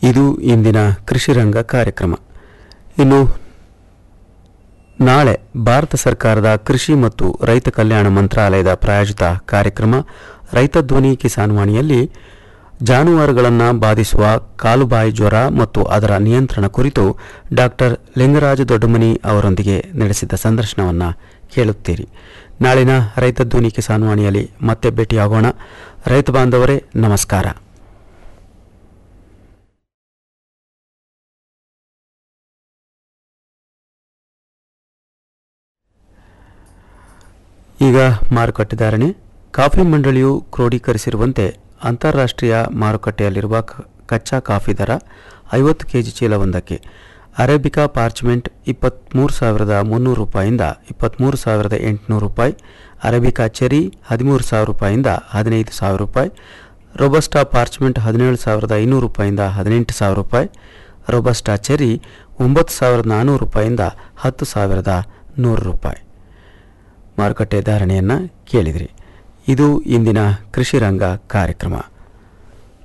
ಇದು ಇಂದಿನ ಕೃಷಿ ರಂಗ ಕಾರ್ಯಕ್ರಮ. ಇನ್ನು ನಾಳೆ ಭಾರತ ಸರ್ಕಾರದ ಕೃಷಿ ಮತ್ತು ರೈತ ಕಲ್ಯಾಣ ಮಂತ್ರಾಲಯದ ಪ್ರಾಯೋಜಿತ ಕಾರ್ಯಕ್ರಮ ರೈತ ಧ್ವನಿ ಕಿಸಾನ್ ವಾಣಿಯಲ್ಲಿ ಜಾನುವಾರುಗಳನ್ನು ಬಾಧಿಸುವ ಕಾಲುಬಾಯಿ ಜ್ವರ ಮತ್ತು ಅದರ ನಿಯಂತ್ರಣ ಕುರಿತು ಡಾಕ್ಟರ್ ಲಿಂಗರಾಜ ದೊಡ್ಡಮನಿ ಅವರೊಂದಿಗೆ ನಡೆಸಿದ ಸಂದರ್ಶನವನ್ನು ಕೇಳುತ್ತೀರಿ. ನಾಳಿನ ರೈತ ಧ್ವನಿ ಕಿಸಾನ್ ವಾಣಿಯಲ್ಲಿ ಮತ್ತೆ ಭೇಟಿಯಾಗೋಣ. ರೈತ ಬಾಂಧವರೇ, ನಮಸ್ಕಾರ. ಈಗ ಮಾರುಕಟ್ಟೆ ಧಾರಣೆ. ಕಾಫಿ ಮಂಡಳಿಯು ಕ್ರೋಢೀಕರಿಸಿರುವಂತೆ ಅಂತಾರಾಷ್ಟ್ರೀಯ ಮಾರುಕಟ್ಟೆಯಲ್ಲಿರುವ ಕಚ್ಚಾ ಕಾಫಿ ದರ 50 ಕೆಜಿ ಚೀಲವೊಂದಕ್ಕೆ ಅರೇಬಿಕಾ ಪಾರ್ಚ್ಮೆಂಟ್ 23,300 ರೂಪಾಯಿಂದ 23,800 ರೂಪಾಯಿ, ಅರೇಬಿಕಾ ಚೆರಿ 13,000 ರೂಪಾಯಿಂದ 15,000 ರೂಪಾಯಿ, ರೋಬಸ್ಟಾ ಪಾರ್ಚ್ಮೆಂಟ್ 17,500 ರೂಪಾಯಿಂದ 18,000 ರೂಪಾಯಿ, ರೋಬಸ್ಟಾ ಚೆರಿ 9,400 ರೂಪಾಯಿಂದ 10,100 ರೂಪಾಯಿ. ಮಾರುಕಟ್ಟೆ ಧಾರಣೆಯನ್ನು ಕೇಳಿದಿರಿ. ಇದು ಇಂದಿನ ಕೃಷಿ ರಂಗ ಕಾರ್ಯಕ್ರಮ.